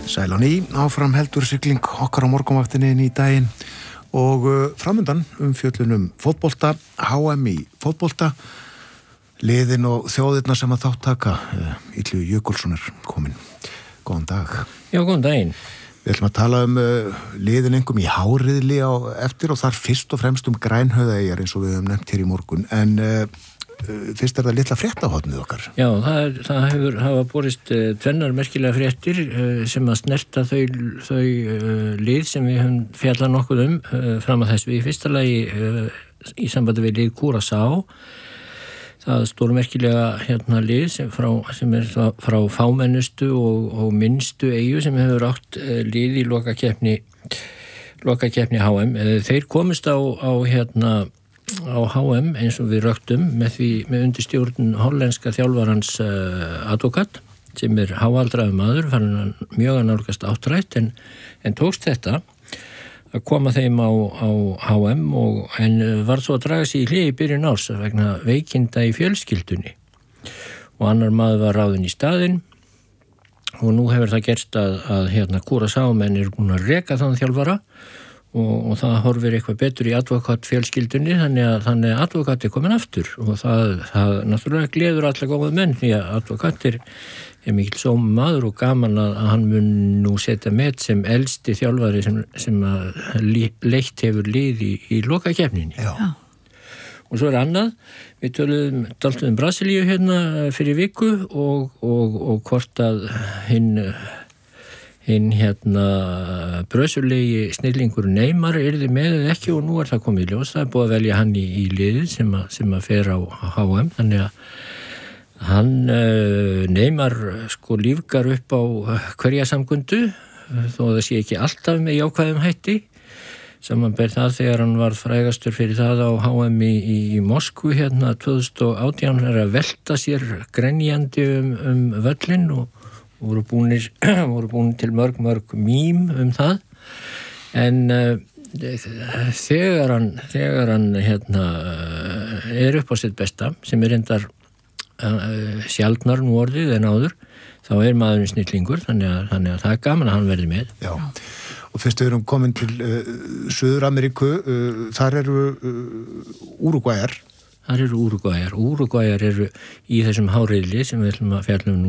Sæl á ný, áfram heldur sigling okkar á morgunvaktinni inn í daginn og framundan fjöllunum fótbolta, HM í fótbolta, liðin og þjóðirna sem að þátt taka. Illugi Jökulsson komin. Góðan dag. Já, góðan daginn. Við ætlum að tala liðin engum í háriðli á eftir og þar fyrst og fremst Grænhöfðaeyjar eins og við höfum nefnt hér í morgun. En fyrst það litla fréttahotnið okkar. Já, það hafa borist tvennar merkilega fréttir sem að snerta þau lið sem við höfum fjallað nokkuð fram að þessu. Í fyrsta lagi í sambandi við lið Curaçao. Það stórmerkilega lið sem er frá fámennustu og minnstu eyju sem hefur átt lið í lokakeppni HM. Þeir komist á HM eins og við röktum með undirstjórn hollenska þjálfarans Advokat sem er háaldraður maður, fann mjög að nálgast áttrætt en tókst þetta að koma þeim á HM en var svo að draga sig í hlé í byrjun árs vegna veikinda í fjölskyldunni og annar maður var ráðinn í staðinn og nú hefur það gerst að Curaçao menn eru búin að reka þann þjálfara og það horfir eitthvað betur í Advokat fjölskyldunni þannig að Advokat komin aftur og það náttúrulega gleður alla góða menn því að Advokat er mikill sóma maður og gaman að hann mun nú setja met sem elsti þjálfari sem leitt hefur lið í lokakeppninni. Já. Og svo annað, við töluðum Brasilíu fyrir viku og hvort að hinn brösulegi snillingur Neymar yrði með eða ekki og nú það komið í ljós. Það búið að velja hann í liðið sem að fer á HM þannig að hann Neymar lífgar upp á hverja samkundu þó það sé ekki alltaf með jákvæðum hætti samanber það þegar hann var frægastur fyrir það á HM í Moskvu 2018 að velta sér grenjandi völlin og voru búnir til mörg mím það en þegar hann er upp á sitt besta sem er reyndar sjaldnar nú orðið en áður þá er maðurinn snillingur þannig að það er gaman að hann verði með. Já. Og fyrst við erum komin til Suður-Ameríku, þar eru Úrúgvæjar. Úrúgvæjar eru í þessum háriðli sem við ætlum að fjalla nú